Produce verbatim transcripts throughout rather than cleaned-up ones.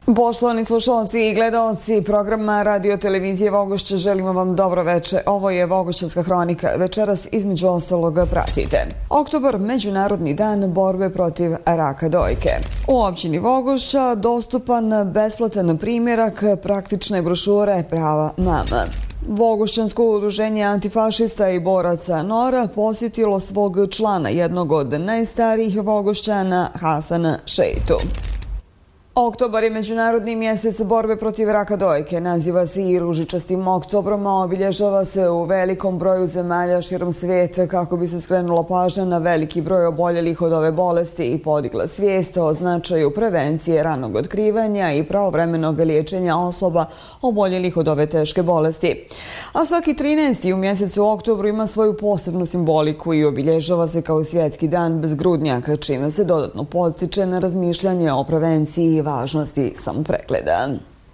Poštovani slušalci i gledalci programa Radio Televizije Vogošća, želimo vam dobro veče. Ovo je Vogošćanska hronika. Večeras između ostalog pratite. Oktobar, Međunarodni dan borbe protiv raka dojke. U općini Vogošća dostupan besplatan primjerak praktične brošure Prava mama. Vogošćansko udruženje antifašista i boraca Nora posjetilo svog člana, jednog od najstarijih Vogošćana, Hasana Šeitu. Oktobar je Međunarodni mjesec borbe protiv raka dojke. Naziva se i ružičastim oktobrom, a obilježava se u velikom broju zemalja širom svijeta kako bi se skrenula pažnja na veliki broj oboljelih od ove bolesti i podigla svijest o značaju prevencije, ranog otkrivanja i pravovremenog liječenja osoba oboljelih od ove teške bolesti. A svaki trinaesti u mjesecu oktobru ima svoju posebnu simboliku i obilježava se kao svjetski dan bez grudnjaka, čime se dodatno potiče na razmišljanje o prevenciji i važnosti samopregleda.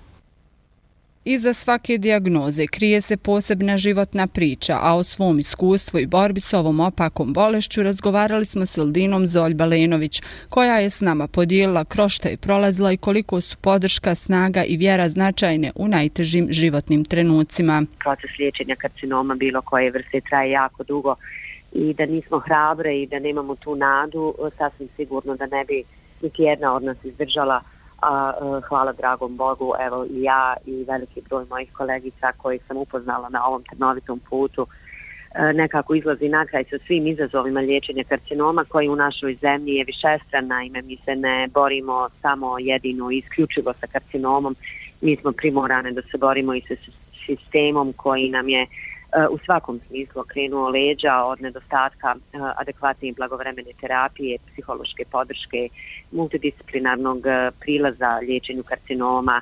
Iza svake dijagnoze krije se posebna životna priča, a o svom iskustvu i borbi s ovom opakom bolešću razgovarali smo s Eldinom Zolj-Balenović, koja je s nama podijelila kroz šta je prolazila i koliko su podrška, snaga i vjera značajne u najtežim životnim trenucima. Proces liječenja karcinoma bilo koje vrste traje jako dugo i da nismo hrabre i da nemamo tu nadu, sasvim sigurno da ne bi niti jedna od nas izdržala. A hvala dragom Bogu, evo i ja i veliki broj mojih kolegica koji sam upoznala na ovom trnovitom putu nekako izlazi na kraj sa svim izazovima liječenja karcinoma koji u našoj zemlji je višestrana. Ime mi se ne borimo samo jedino i isključivo sa karcinomom, mi smo primorane da se borimo i sa sistemom koji nam je u svakom smislu okrenuo leđa od nedostatka adekvatne i blagovremene terapije, psihološke podrške, multidisciplinarnog prilaza liječenju karcinoma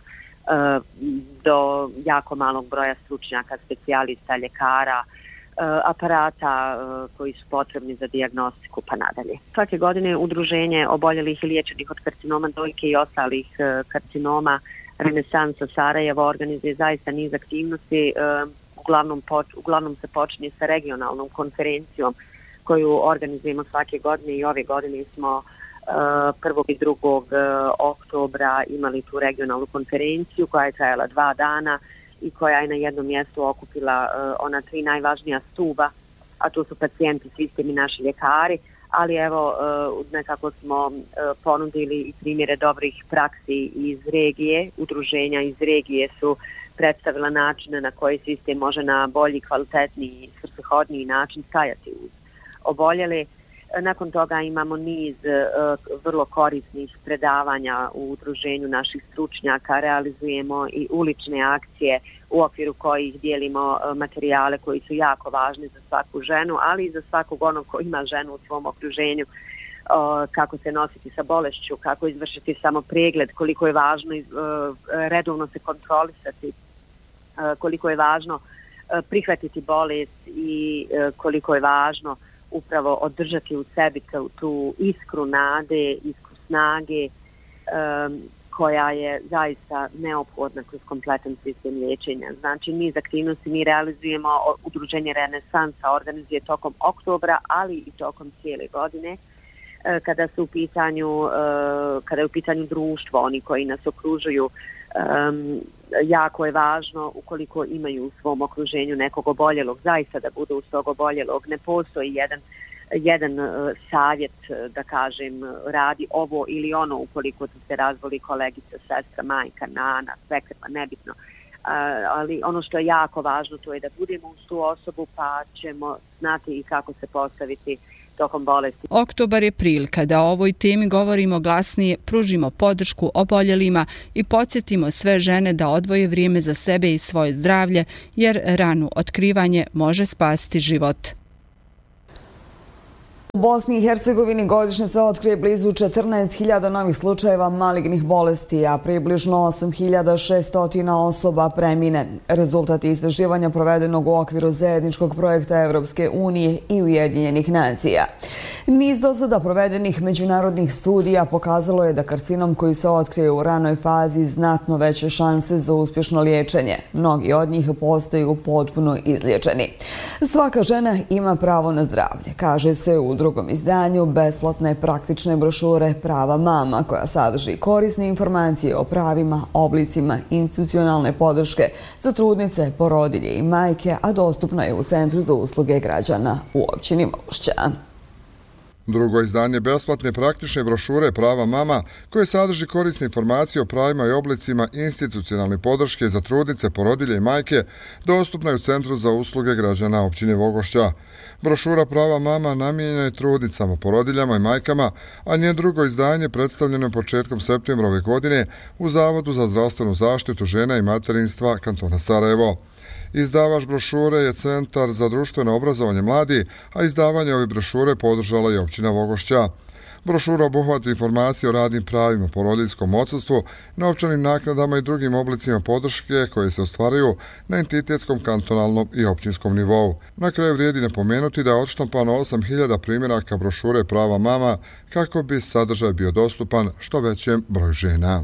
do jako malog broja stručnjaka, specijalista, ljekara, aparata koji su potrebni za dijagnostiku pa nadalje. Svake godine udruženje oboljelih i liječenih od karcinoma dojke i ostalih karcinoma Renesansa Sarajevo organizuje zaista niz aktivnosti. Uglavnom, poč, uglavnom se počinje sa regionalnom konferencijom koju organizujemo svake godine i ove godine smo uh, prvog i drugog oktobra imali tu regionalnu konferenciju koja je trajala dva dana i koja je na jednom mjestu okupila uh, ona tri najvažnija stuba, a to su pacijenti, sistem i naši ljekari, ali evo uh, nekako smo uh, ponudili i primjere dobrih praksi iz regije, udruženja iz regije su predstavila načine na koji sistem može na bolji, kvalitetniji i svrsishodniji način stajati uz oboljeli. Nakon toga imamo niz uh, vrlo korisnih predavanja u udruženju naših stručnjaka, realizujemo i ulične akcije u okviru kojih dijelimo uh, materijale koji su jako važni za svaku ženu, ali i za svakog onog ko ima ženu u svom okruženju, uh, kako se nositi sa bolešću, kako izvršiti samo pregled, koliko je važno uh, redovno se kontrolisati, koliko je važno prihvatiti bolest i koliko je važno upravo održati u sebi tu iskru nade, iskru snage koja je zaista neophodna kroz kompletan sistem liječenja. Znači, niz aktivnosti mi realizujemo, udruženje Renesansa organizuje tokom oktobra, ali i tokom cijele godine, kada su u pitanju, kada je u pitanju društvo, oni koji nas okružuju. Um, jako je važno ukoliko imaju u svom okruženju nekog oboljelog, zaista da budu uz tog oboljelog. Ne postoji jedan, jedan uh, savjet, da kažem, radi ovo ili ono ukoliko se razboli kolegica, sestra, majka, nana, svekrva, nebitno. Uh, ali ono što je jako važno to je da budemo uz tu osobu pa ćemo znati i kako se postaviti tokom bolesti. Oktobar je prilika da o ovoj temi govorimo glasnije, pružimo podršku oboljelima i podsjetimo sve žene da odvoje vrijeme za sebe i svoje zdravlje, jer rano otkrivanje može spasiti život. U Bosni i Hercegovini godišnje se otkrije blizu četrnaest hiljada novih slučajeva malignih bolesti, a približno osam hiljada šesto osoba premine. Rezultat istraživanja provedenog u okviru zajedničkog projekta Evropske unije i Ujedinjenih nacija. Niz do sada provedenih međunarodnih studija pokazalo je da karcinom koji se otkrije u ranoj fazi znatno veće šanse za uspješno liječenje. Mnogi od njih postaju potpuno izliječeni. Svaka žena ima pravo na zdravlje, kaže se u drugom izdanju besplatne praktične brošure Prava mama, koja sadrži korisne informacije o pravima, oblicima institucionalne podrške za trudnice, porodilje i majke, a dostupna je u Centru za usluge građana u općini Vogošća. Drugo izdanje besplatne praktične brošure Prava mama, koje sadrži korisne informacije o pravima i oblicima institucionalne podrške za trudnice, porodilje i majke, dostupna je u Centru za usluge građana općine Vogošća. Brošura Prava mama namijenjena je trudnicama, porodiljama i majkama, a njen drugo izdanje predstavljeno je početkom septembra ove godine u Zavodu za zdravstvenu zaštitu žena i materinstva kantona Sarajevo. Izdavač brošure je Centar za društveno obrazovanje mladi, a izdavanje ove brošure podržala je općina Vogošća. Brošura obuhvata informacije o radnim pravima, porodiljskom odsustvu, novčanim naknadama i drugim oblicima podrške koje se ostvaruju na entitetskom, kantonalnom i općinskom nivou. Na kraju vrijedi napomenuti da je odštampano osam hiljada primjeraka brošure Prava mama kako bi sadržaj bio dostupan što većem broju žena.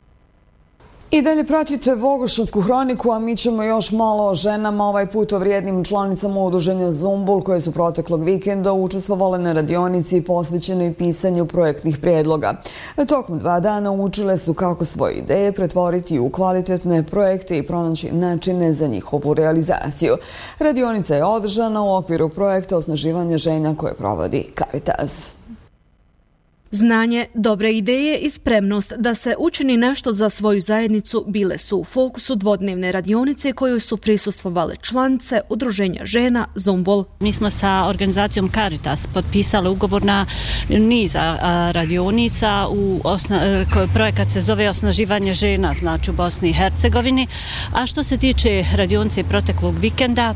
I dalje pratite Vogošćansku hroniku, a mi ćemo još malo o ženama, ovaj put o vrijednim članicama udruženja Zumbul, koje su proteklog vikenda učestvovale na radionici posvećenoj pisanju projektnih prijedloga. Tokom dva dana učile su kako svoje ideje pretvoriti u kvalitetne projekte i pronaći načine za njihovu realizaciju. Radionica je održana u okviru projekta osnaživanja žena koje provodi Caritas. Znanje, dobre ideje i spremnost da se učini nešto za svoju zajednicu bile su u fokusu dvodnevne radionice kojoj su prisustvovale članice udruženja žena Zumbul. Mi smo sa organizacijom Caritas potpisali ugovor na niz radionica. U osna, projekat se zove Osnaživanje žena, znači u Bosni i Hercegovini. A što se tiče radionice proteklog vikenda,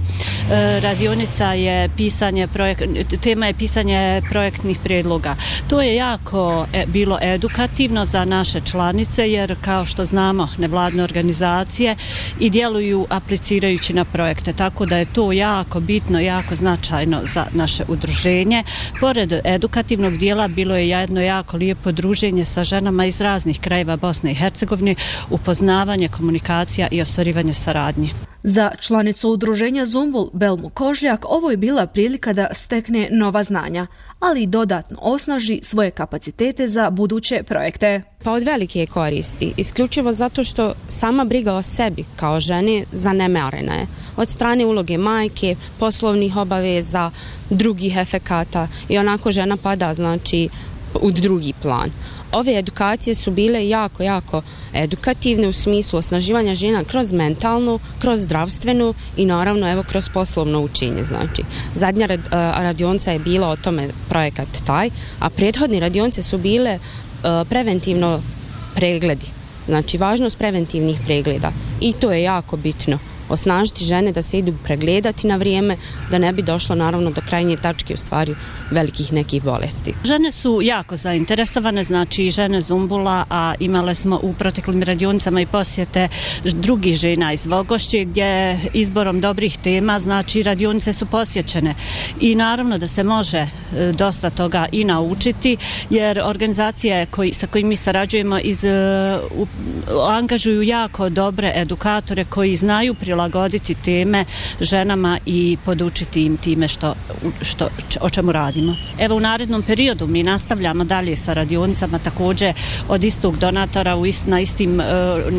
radionica je pisanje projek, tema je pisanje projektnih prijedloga. To je jako bilo edukativno za naše članice, jer kao što znamo, nevladne organizacije i djeluju aplicirajući na projekte, tako da je to jako bitno, jako značajno za naše udruženje. Pored edukativnog dijela bilo je jedno jako lijepo druženje sa ženama iz raznih krajeva Bosne i Hercegovine, upoznavanje, komunikacija i ostvarivanje saradnje. Za članicu udruženja Zumbul Belmu Kožljak ovo je bila prilika da stekne nova znanja, ali i dodatno osnaži svoje kapacitete za buduće projekte. Pa od velike koristi, isključivo zato što sama briga o sebi kao žene zanemarena je. Od strane uloge majke, poslovnih obaveza, drugih efekata i onako žena pada, znači, u drugi plan. Ove edukacije su bile jako, jako edukativne u smislu osnaživanja žena kroz mentalnu, kroz zdravstvenu i naravno evo kroz poslovno učenje. Znači, zadnja radionica je bila o tome projekat taj, a prethodne radionice su bile uh, preventivno pregledi. Znači, važnost preventivnih pregleda i to je jako bitno. Osnažiti žene da se idu pregledati na vrijeme, da ne bi došlo naravno do krajnje tačke u stvari velikih nekih bolesti. Žene su jako zainteresovane, znači žene Zumbula, a imale smo u proteklim radionicama i posjete drugih žena iz Vogošće, gdje izborom dobrih tema, znači radionice su posjećene i naravno da se može dosta toga i naučiti, jer organizacije koji, sa kojima mi sarađujemo iz, u, angažuju jako dobre edukatore koji znaju prilagoditi teme ženama i podučiti im time što, što, o čemu radimo. Evo u narednom periodu mi nastavljamo dalje sa radionicama, također od istog donatora u ist, na istim uh,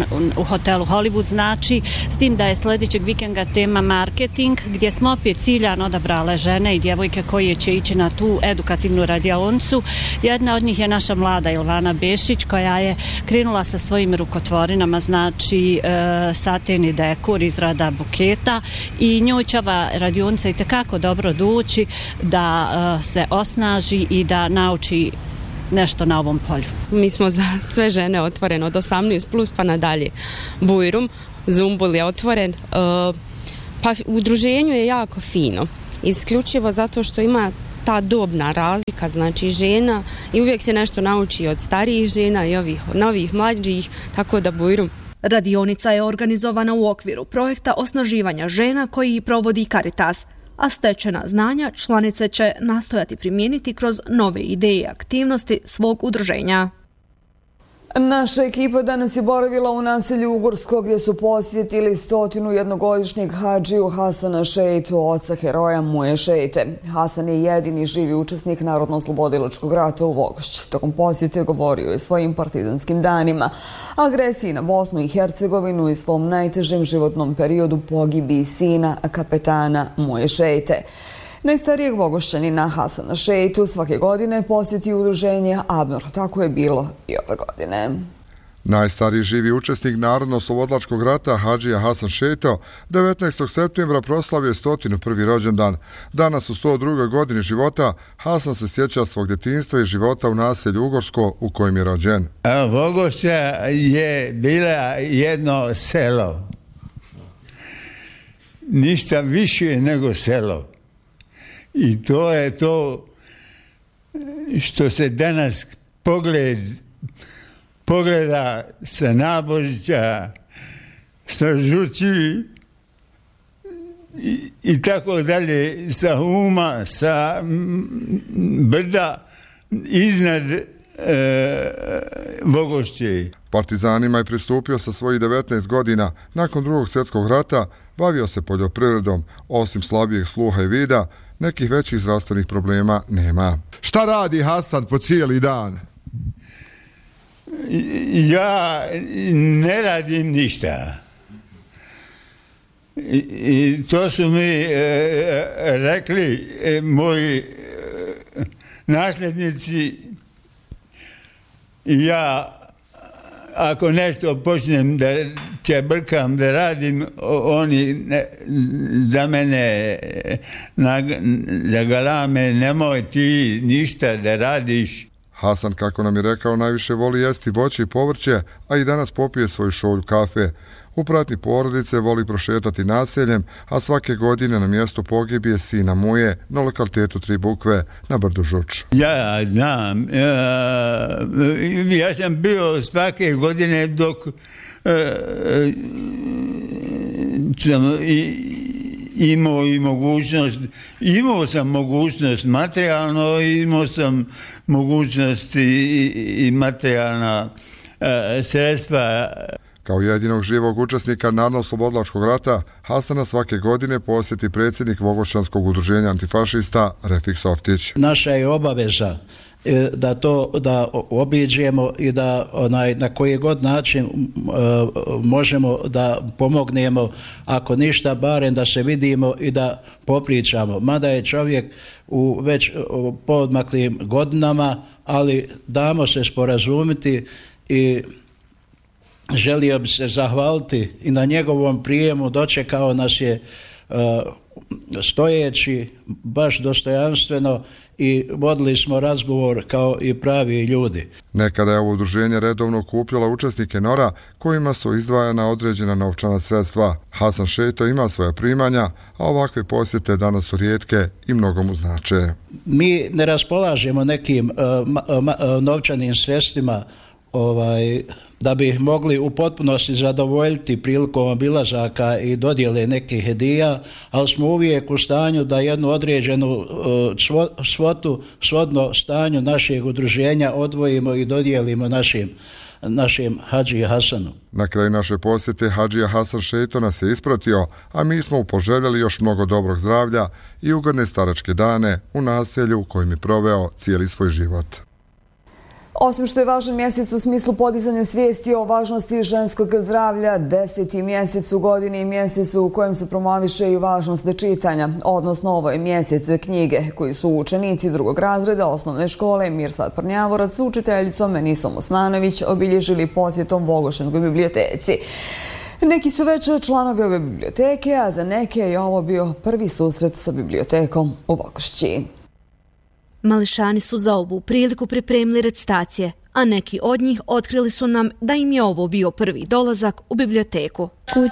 u hotelu Hollywood, znači s tim da je sljedećeg vikenda tema marketing, gdje smo opet ciljano odabrale žene i djevojke koje će ići na tu edukativnu radionicu. Jedna od njih je naša mlada Ilvana Bešić, koja je krenula sa svojim rukotvorinama, znači uh, satin i dekor, izrada buketa, i njoj će ova radionica itekako dobro doći da uh, se osnaži i da nauči nešto na ovom polju. Mi smo za sve žene otvorene od osamnaest plus pa nadalje. Bujrum, Zumbul je otvoren. Uh, pa u udruženju je jako fino. Isključivo zato što ima ta dobna razlika, znači žena, i uvijek se nešto nauči od starijih žena i ovih novih mlađih, tako da Bujrum. Radionica je organizovana u okviru projekta osnaživanja žena koji provodi Caritas, a stečena znanja članice će nastojati primijeniti kroz nove ideje i aktivnosti svog udruženja. Naša ekipa danas je boravila u naselju Ugorsko gdje su posjetili stotinu jednogodišnjeg hadžiju Hasana Šeitu, oca heroja Muje Šeite. Hasan je jedini živi učesnik Narodno-oslobodilačkog rata u Vogošći. Tokom posjete govorio je svojim partizanskim danima, agresiji na Bosnu i Hercegovinu i svom najtežem životnom periodu pogibiji sina kapetana Muje Šeite. Najstarijeg Vogošćanina Hasana Šeitu svake godine posjeti udruženje Abnor. Tako je bilo i ove godine. Najstariji živi učesnik Narodno-oslobodilačkog rata hadžija Hasan Šeito devetnaestog septembra proslavio stotinu prvi rođendan. Danas u sto drugoj godini života Hasan se sjeća svog djetinjstva i života u naselju Ugorsko u kojem je rođen. Vogošća je bila jedno selo. Ništa više nego selo. I to je to što se danas pogled, pogleda sa Nabožića, sa Žući i, i tako dalje, sa Uma, sa brda iznad e, Vogošće. Partizanima je pristupio sa svojih devetnaest godina. Nakon drugog svjetskog rata bavio se poljoprivredom. Osim slabijeg sluha i vida, nekih većih zdravstvenih problema nema. Šta radi Hasan po cijeli dan? Ja ne radim ništa. I, i to su mi e, rekli e, moji e, nasljednici. Ja ako nešto počnem da čebrkam, da radim, oni ne, za mene zagalame, nemoj ti ništa da radiš. Hasan, kako nam je rekao, najviše voli jesti voće i povrće, a i danas popije svoju šolju kafe. U pratnji porodice voli prošetati naseljem, a svake godine na mjestu pogibije sina Muje na lokalitetu Tri bukve na brdu Žuč. Ja znam, ja, ja sam bio svake godine dok e, sam i, imao i mogućnost, imao sam mogućnost materijalno, imao sam mogućnost i, i materijalna e, sredstva. Kao jedinog živog učesnika Narodno-oslobodilačkog rata, Hasana svake godine posjeti predsjednik Vogošćanskog udruženja antifašista Refik Softić. Naša je obaveza da to da obiđemo i da onaj, na koji god način uh, možemo da pomognemo, ako ništa, barem da se vidimo i da popričamo. Mada je čovjek u već u poodmaklim godinama, ali damo se sporazumiti i želio bi se zahvaliti i na njegovom prijemu. Dočekao nas je uh, stojeći, baš dostojanstveno, i vodili smo razgovor kao i pravi ljudi. Nekada je ovo udruženje redovno okupljalo učesnike Nora kojima su izdvajana određena novčana sredstva. Hasan Šeito ima svoja primanja, a ovakve posjete danas su rijetke i mnogo mu znače. Mi ne raspolažemo nekim uh, ma, ma, novčanim sredstvima ovaj, da bi mogli u potpunosti zadovoljiti prilikom obilazaka i dodjele nekih hedija, ali smo uvijek u stanju da jednu određenu uh, svotu, svodno stanju našeg udruženja odvojimo i dodijelimo našim, našim hadžiji Hasanu. Na kraju naše posjete hadžija Hasan Šeito nas je ispratio, a mi smo mu poželjeli još mnogo dobrog zdravlja i ugodne staračke dane u naselju u kojem je proveo cijeli svoj život. Osim što je važan mjesec u smislu podizanja svijesti o važnosti ženskog zdravlja, deseti mjesec u godini i mjesec u kojem se promoviše i važnost čitanja. Odnosno, ovo je mjesec knjige koji su učenici drugog razreda osnovne škole Mirsad Prnjavorac s učiteljicom Menisom Osmanović obilježili posjetom Vogošćanskoj biblioteci. Neki su već članovi ove biblioteke, a za neke je ovo bio prvi susret sa bibliotekom u Vogošći. Mališani su za ovu priliku pripremili recitacije, a neki od njih otkrili su nam da im je ovo bio prvi dolazak u biblioteku.